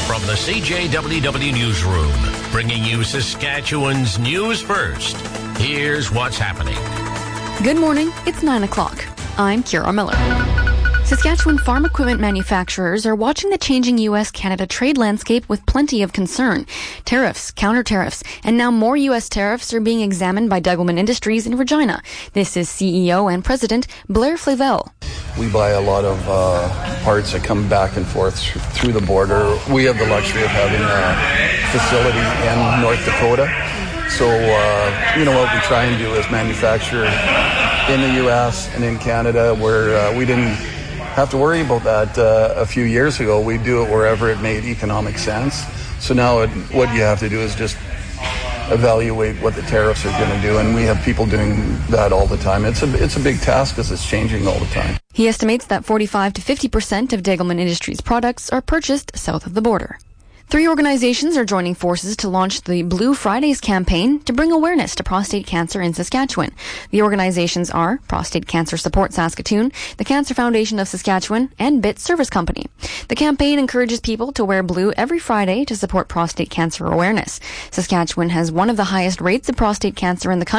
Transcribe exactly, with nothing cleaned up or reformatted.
From the C J W W Newsroom, bringing you Saskatchewan's news first. Here's what's happening. Good morning. It's nine o'clock. I'm Kira Miller. Saskatchewan farm equipment manufacturers are watching the changing U S Canada trade landscape with plenty of concern. Tariffs, counter-tariffs, and now more U S tariffs are being examined by Degelman Industries in Regina. This is C E O and President Blair Flavel. We buy a lot of uh, parts that come back and forth th- through the border. We have the luxury of having a facility in North Dakota. So, uh, you know, what we try and do is manufacture in the U S and in Canada where uh, we didn't have to worry about that uh, a few years ago. We do it wherever it made economic sense. So now it, what you have to do is just evaluate what the tariffs are going to do, and we have people doing that all the time. It's a it's a big task because it's changing all the time. He estimates that forty-five to fifty percent of Degelman Industries products are purchased south of the border. Three organizations are joining forces to launch the Blue Fridays campaign to bring awareness to prostate cancer in Saskatchewan. The organizations are Prostate Cancer Support Saskatoon, the Cancer Foundation of Saskatchewan, and B I T Service Company. The campaign encourages people to wear blue every Friday to support prostate cancer awareness. Saskatchewan has one of the highest rates of prostate cancer in the country.